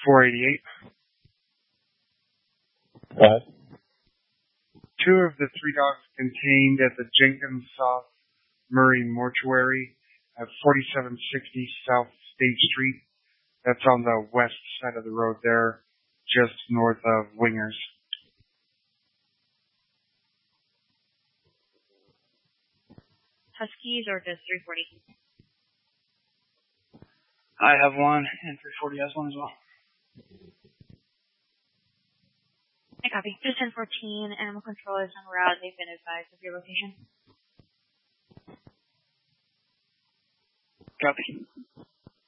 488. Go ahead. 2 of the 3 dogs contained at the Jenkins South Murray Mortuary at 4760 South State Street. That's on the west side of the road there, just north of Wingers. Huskies or just 340? I have one, and 340 has one as well. I copy. Just 1014, animal control is en route. They've been advised of your location. Copy.